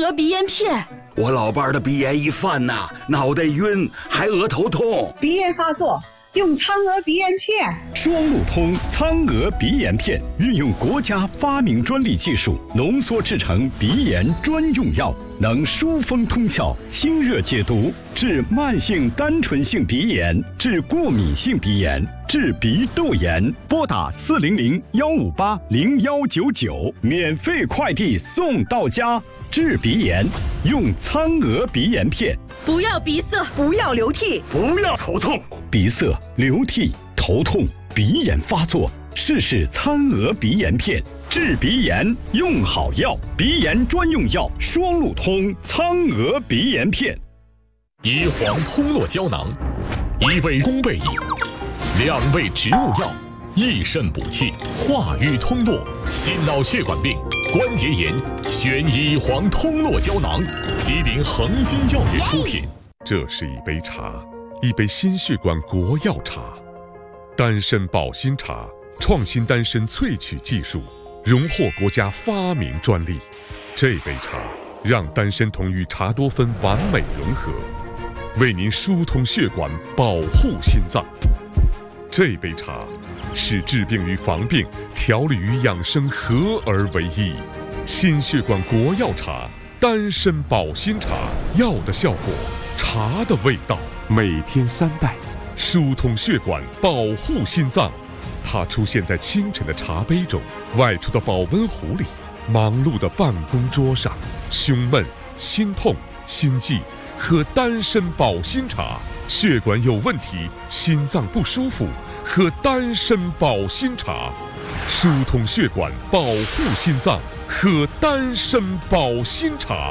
鹅鼻炎片。 我老伴儿的鼻炎一犯呐，脑袋晕，还额头痛。 鼻炎发作，用苍鹅鼻炎片。 双路通苍鹅鼻炎片，运用国家发明专利技术浓缩制成鼻炎专用药，能疏风通窍、清热解毒，治慢性单纯性鼻炎，治过敏性鼻炎，治鼻窦炎。拨打400-158-0199，免费快递送到家。治鼻炎，用苍鹅鼻炎片。 不要鼻塞， 不要流涕， 不要头痛。 鼻塞、流涕、头痛、鼻炎发作，试试苍鹅鼻炎片。治鼻炎用好药，鼻炎专用药双路通苍鹅鼻炎片。 乙黄通络胶囊，1味宫贝饮，2味植物药，益肾补气，化瘀通络，心脑血管病、关节炎，选乙黄通络胶囊，吉林恒金药业出品。 这是一杯茶，一杯心血管国药茶，丹参保心茶，创新丹参萃取技术，荣获国家发明专利。这杯茶让丹参酮与茶多酚完美融合，为您疏通血管，保护心脏。这杯茶是治病与防病、调理与养生合而为一。心血管国药茶，丹参保心茶，药的效果，茶的味道，每天3袋，疏通血管，保护心脏。它出现在清晨的茶杯中，外出的保温壶里，忙碌的办公桌上。胸闷、心痛、心悸，喝丹参保心茶；血管有问题、心脏不舒服，喝丹参保心茶。疏通血管，保护心脏，喝丹参保心茶。